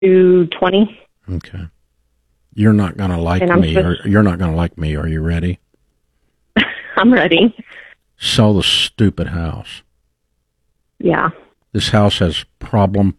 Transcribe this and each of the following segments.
220. Okay. You're not going to like me. You're not going to like me. Are you ready? I'm ready. Sell the stupid house. Yeah. This house has problem,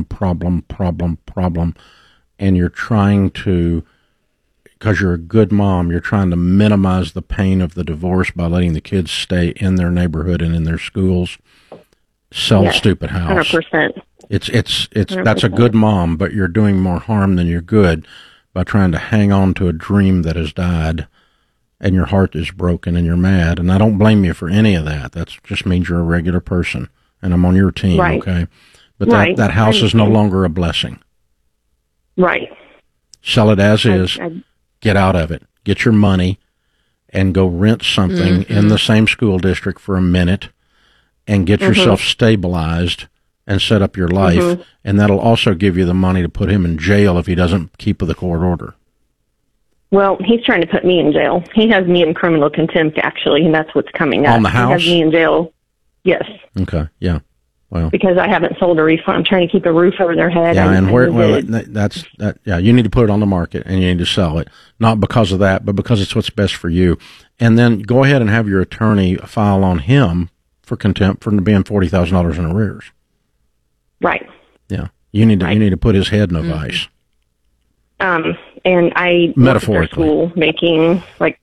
and you're trying to, because you're a good mom, you're trying to minimize the pain of the divorce by letting the kids stay in their neighborhood and in their schools. Sell the stupid house. 100%. It's 100%. That's a good mom, but you're doing more harm than you're good by trying to hang on to a dream that has died, and your heart is broken and you're mad. And I don't blame you for any of that. That just means you're a regular person, and I'm on your team, right. Okay? But that house is no longer a blessing. Right. Sell it as is. Get out of it. Get your money and go rent something in the same school district for a minute and get yourself stabilized and set up your life. And that'll also give you the money to put him in jail if he doesn't keep the court order. Well, he's trying to put me in jail. He has me in criminal contempt, actually, and that's what's coming up. On the house? He has me in jail. Yes. Okay, yeah. Well, because I haven't sold a refund. I'm trying to keep a roof over their head. Yeah, you need to put it on the market and you need to sell it. Not because of that, but because it's what's best for you. And then go ahead and have your attorney file on him for contempt for being $40,000 in arrears. Right. Yeah. You need to put his head in a vice. And I metaphorically work at their school making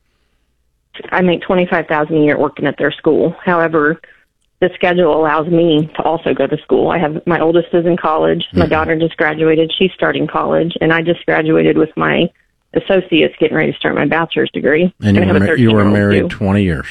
I make $25,000 a year working at their school. However, the schedule allows me to also go to school. My oldest is in college. My daughter just graduated. She's starting college, and I just graduated with my associates, getting ready to start my bachelor's degree. And you were married 20 years.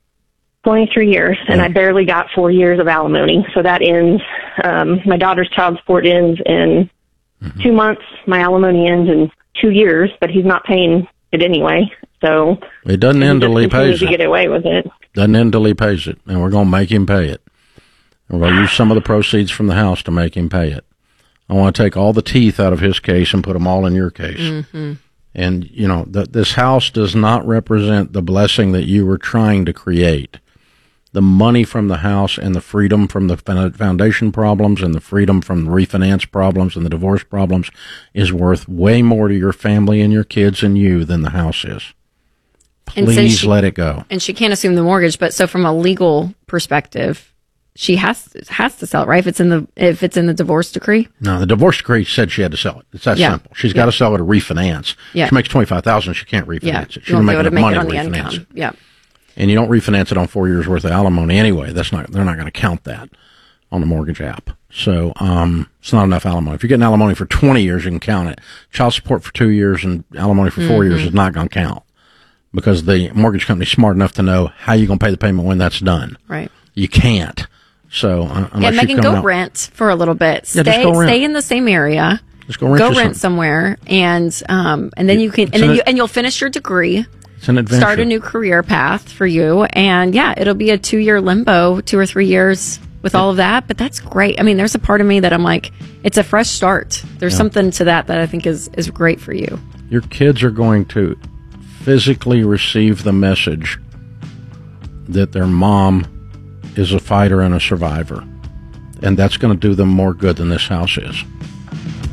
23 years, and I barely got 4 years of alimony. So that ends. My daughter's child support ends in 2 months. My alimony ends in 2 years, but he's not paying it anyway. So it doesn't end till he pays it. To get away with it. Doesn't end till he pays it, and we're going to make him pay it. We're going to use some of the proceeds from the house to make him pay it. I want to take all the teeth out of his case and put them all in your case. And, this house does not represent the blessing that you were trying to create. The money from the house and the freedom from the foundation problems and the freedom from the refinance problems and the divorce problems is worth way more to your family and your kids and you than the house is. Please let it go. And she can't assume the mortgage, but so from a legal perspective, she has to sell it, right? If it's in the divorce decree. No, the divorce decree said she had to sell it. It's that simple. She's got to sell it to refinance. Yeah. She makes $25,000. She can't refinance it. She doesn't make enough money to refinance it. Yeah. And you don't refinance it on 4 years worth of alimony anyway. They're not going to count that on the mortgage app. So it's not enough alimony. If you're getting alimony for 20 years, you can count it. Child support for 2 years and alimony for 4 years is not going to count. Because the mortgage company's smart enough to know how you're going to pay the payment when that's done. Right. You can't. So unless Megan, go rent for a little bit. Stay in the same area. Just go rent somewhere, and then you can, and you'll finish your degree. It's an adventure. Start a new career path for you, and it'll be a 2-year limbo, 2 or 3 years with all of that. But that's great. I mean, there's a part of me that I'm like, it's a fresh start. There's something to that I think is great for you. Your kids are going to physically receive the message that their mom is a fighter and a survivor, and that's going to do them more good than this house is.